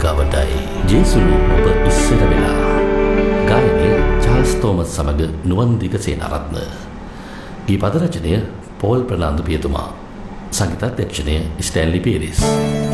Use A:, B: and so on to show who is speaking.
A: ගාවටයි. ජේසුලු ඔබ ඉස්සර වෙලා. ගායනය චාල්ස් තෝමස් සමග නුවන් දිගසේනාරත්න. ගී පද රචනය පෝල් ප්‍රනාන්දු පියතුමා. සංගීතාධ්‍යක්ෂණය ස්ටැන්ලි පීරිස්.